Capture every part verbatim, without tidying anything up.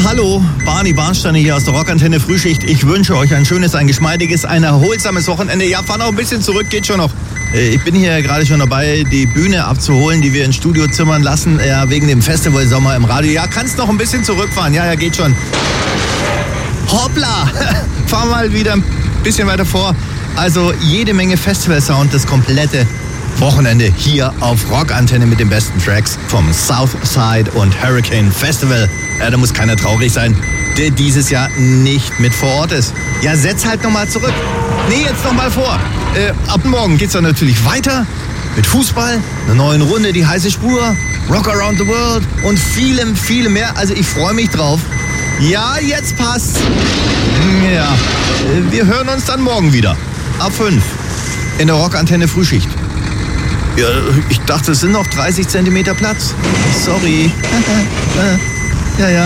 hallo, Barney Barnsteiner hier aus der Rockantenne Frühschicht. Ich wünsche euch ein schönes, ein geschmeidiges, ein erholsames Wochenende. Ja, fahr noch ein bisschen zurück, geht schon noch. Ich bin hier gerade schon dabei, die Bühne abzuholen, die wir ins Studio zimmern lassen, ja, wegen dem Festival Sommer im Radio. Ja, kannst noch ein bisschen zurückfahren, ja, ja, geht schon. Hoppla, fahr mal wieder ein bisschen weiter vor. Also jede Menge Festival-Sound, das komplette Wochenende hier auf Rockantenne mit den besten Tracks vom Southside und Hurricane Festival. Ja, da muss keiner traurig sein, der dieses Jahr nicht mit vor Ort ist. Ja, setz halt nochmal zurück. Nee, jetzt nochmal vor. Äh, ab morgen geht's dann natürlich weiter mit Fußball, einer neuen Runde, die heiße Spur, Rock Around the World und vielem, vielem mehr. Also ich freue mich drauf. Ja, jetzt passt's. Ja, wir hören uns dann morgen wieder. Ab fünf in der Rockantenne Frühschicht. Ja, ich dachte, es sind noch dreißig Zentimeter Platz. Sorry. Ja, ja.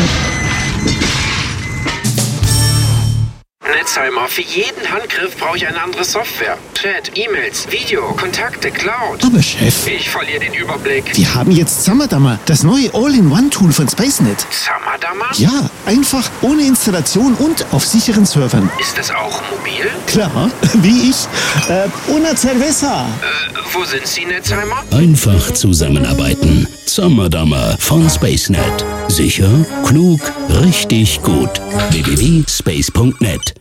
Netzheimer, für jeden Handgriff brauche ich eine andere Software. Chat, E-Mails, Video, Kontakte, Cloud. Aber Chef, ich verliere den Überblick. wir haben jetzt Summerdammer, das neue All-in-One-Tool von SpaceNet. Summerdammer? Ja, einfach, ohne Installation und auf sicheren Servern. Ist das auch mobil? Klar, wie ich. Äh, una cerveza. Äh, wo sind Sie, Netzheimer? Einfach zusammenarbeiten. Summerdammer von SpaceNet. Sicher, klug, richtig gut. w w w punkt space punkt net.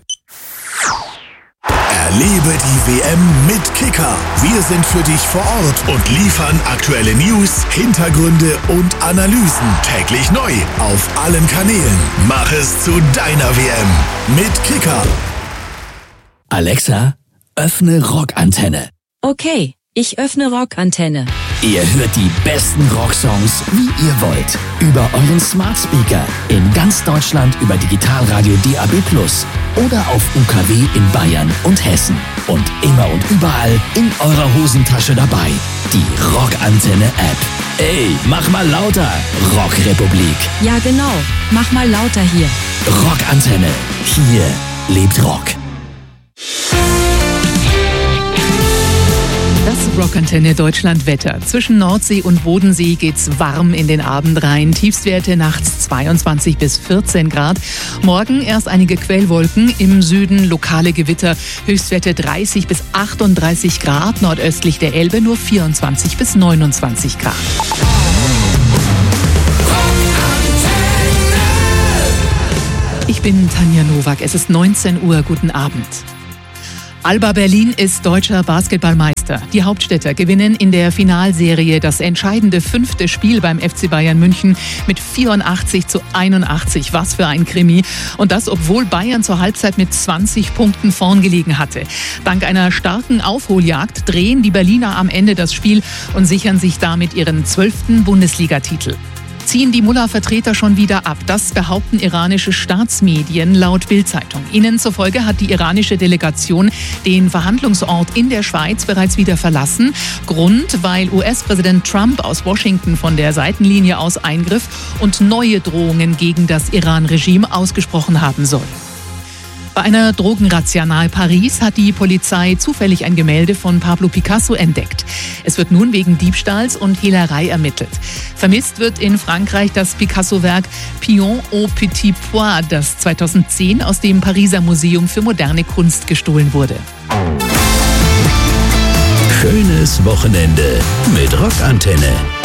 Erlebe die W M mit Kicker. Wir sind für dich vor Ort und liefern aktuelle News, Hintergründe und Analysen täglich neu auf allen Kanälen. Mach es zu deiner W M mit Kicker. Alexa, öffne Rockantenne. Okay, ich öffne Rockantenne. Ihr hört die besten Rocksongs, wie ihr wollt. Über euren Smart Speaker. In ganz Deutschland über Digitalradio D A B plus. Oder auf U K W in Bayern und Hessen. Und immer und überall in eurer Hosentasche dabei. Die Rockantenne-App. Ey, mach mal lauter, Rockrepublik. Ja genau, mach mal lauter hier. Rockantenne. Hier lebt Rock. Das Rockantenne Deutschland Wetter. Zwischen Nordsee und Bodensee geht's warm in den Abend rein. Tiefstwerte nachts zweiundzwanzig bis vierzehn Grad. Morgen erst einige Quellwolken, im Süden lokale Gewitter. Höchstwerte dreißig bis achtunddreißig Grad. Nordöstlich der Elbe nur vierundzwanzig bis neunundzwanzig Grad. Ich bin Tanja Nowak. Es ist neunzehn Uhr. Guten Abend. Alba Berlin ist deutscher Basketballmeister. Die Hauptstädter gewinnen in der Finalserie das entscheidende fünfte Spiel beim F C Bayern München mit vierundachtzig zu einundachtzig. Was für ein Krimi. Und das, obwohl Bayern zur Halbzeit mit zwanzig Punkten vorn gelegen hatte. Dank einer starken Aufholjagd drehen die Berliner am Ende das Spiel und sichern sich damit ihren zwölften Bundesligatitel. Ziehen die Mullah-Vertreter schon wieder ab. Das behaupten iranische Staatsmedien laut Bild-Zeitung. Ihnen zufolge hat die iranische Delegation den Verhandlungsort in der Schweiz bereits wieder verlassen. Grund, weil U S-Präsident Trump aus Washington von der Seitenlinie aus eingriff und neue Drohungen gegen das Iran-Regime ausgesprochen haben soll. Bei einer Drogenrazzia nahe Paris hat die Polizei zufällig ein Gemälde von Pablo Picasso entdeckt. Es wird nun wegen Diebstahls und Hehlerei ermittelt. Vermisst wird in Frankreich das Picasso-Werk Pion au Petit Pois, das zweitausendzehn aus dem Pariser Museum für moderne Kunst gestohlen wurde. Schönes Wochenende mit Rockantenne.